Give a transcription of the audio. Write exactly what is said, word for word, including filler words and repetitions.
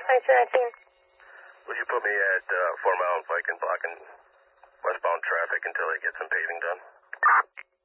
nineteen nineteen. Would you put me at uh, four Mile and Pike and blocking westbound traffic until they get some paving done?